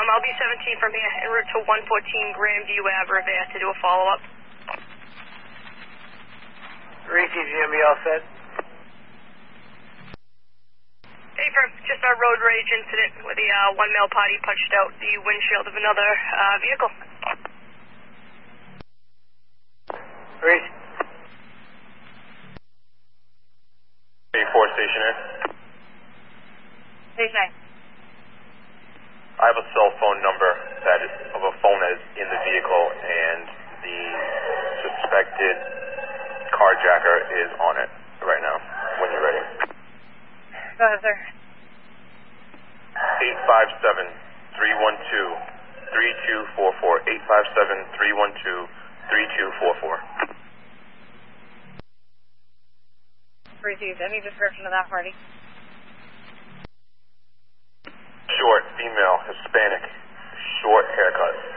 I'll be 17 from here, en route to 114 Grandview Ave, Revere, to do a follow-up. Reese, you gonna be all set? Hey, firm, just a road rage incident where the one male party punched out the windshield of another vehicle. Reese? 4 stationary. Station I have a cell phone number of a phone that is in the vehicle, and the suspected carjacker is on it right now, when you're ready. Go ahead, sir. 857-312-3244. 857-312-3244. Received. Any description of that party? Short, female, Hispanic, short haircut.